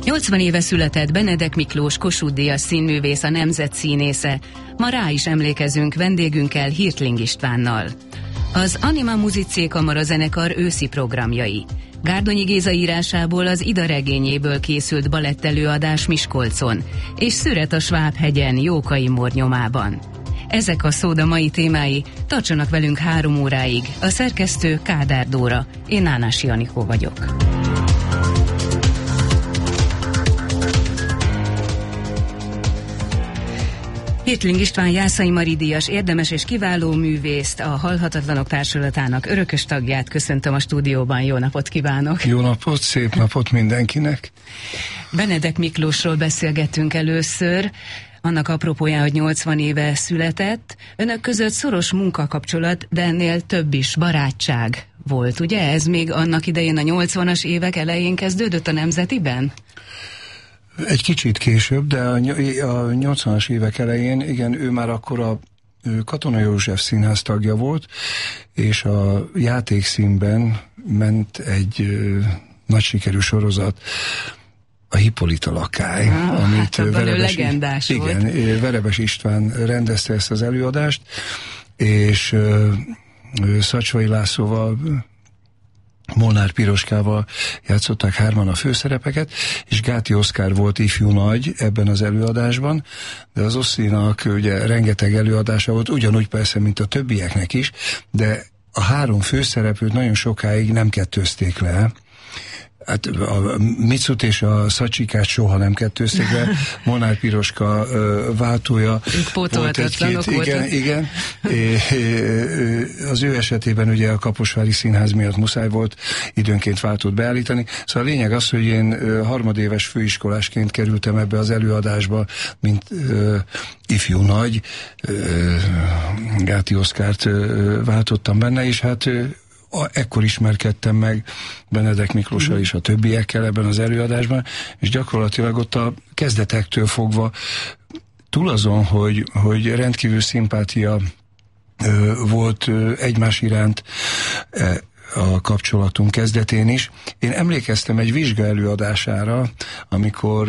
80 éve született Benedek Miklós Kossuth-díjas színművész, a nemzet színésze. Ma rá is emlékezünk vendégünkkel, Hirtling Istvánnal. Az Anima Musicae Kamara zenekar őszi programjai. Gárdonyi Géza írásából, az Ida regényéből készült balettelőadás Miskolcon, és szüret a Sváb-hegyen, Jókai Mór nyomában. Ezek a szóda mai témái, tartsanak velünk 3 óráig. A szerkesztő Kádár Dóra, én Nánási Anikó vagyok. Hirtling István Jászai Mari díjas, érdemes és kiváló művészt, a Halhatatlanok Társulatának örökös tagját köszöntöm a stúdióban. Jó napot kívánok! Jó napot, szép napot mindenkinek! Benedek Miklósról beszélgettünk először, annak apropóján, hogy 80 éve született. Önök között szoros munkakapcsolat, de ennél több is, barátság volt, ugye? Ez még annak idején a 80-as évek elején kezdődött a Nemzetiben? Egy kicsit később, de a 80-as évek elején, igen, ő már akkor a Katona József Színház tagja volt, és a Játékszínben ment egy nagy sikerű sorozat, a Hippolyta lakály, amit Verebes István rendezte ezt az előadást, és Szacsvai Lászlóval, Molnár Piroskával játszották hárman a főszerepeket, és Gáti Oszkár volt ifjú nagy ebben az előadásban, de az Oszlinak ugye rengeteg előadása volt, ugyanúgy persze, mint a többieknek is, de a 3 főszereplőt nagyon sokáig nem kettőzték le. Hát a Micut és a Szacsikát soha nem kettőzték le, Molnár Piroska váltója volt egy-két, igen. Az ő esetében ugye a Kaposvári Színház miatt muszáj volt időnként váltót beállítani. Szóval a lényeg az, hogy én harmadéves főiskolásként kerültem ebbe az előadásba, mint ifjú nagy, Gáti Oszkárt váltottam benne, és hát ekkor ismerkedtem meg Benedek Miklóssal és a többiekkel ebben az előadásban, és gyakorlatilag ott a kezdetektől fogva túl azon, hogy rendkívül szimpátia volt egymás iránt a kapcsolatunk kezdetén is. Én emlékeztem egy vizsga előadására, amikor